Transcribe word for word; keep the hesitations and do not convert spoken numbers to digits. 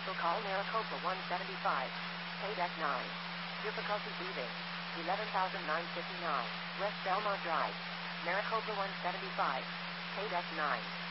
Cancel call Maricopa one seventy-five. Pay deck nine. Difficulty breathing. eleven thousand nine hundred fifty-nine. West Belmont Drive. Maricopa one seventy-five. Pay deck nine.